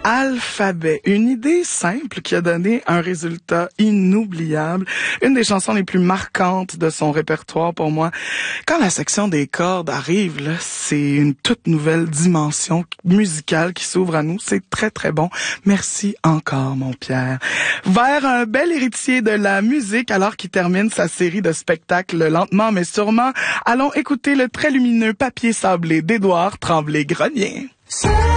Alphabet, une idée simple qui a donné un résultat inoubliable, une des chansons les plus marquantes de son répertoire pour moi. Quand la section des cordes arrive, là, c'est une toute nouvelle dimension musicale qui s'ouvre à nous. C'est très très bon. Merci encore, mon Pierre. Vers un bel héritier de la musique, alors qu'il termine sa série de spectacles lentement mais sûrement, allons écouter le très lumineux Papier sablé d'Édouard Tremblay-Grenier.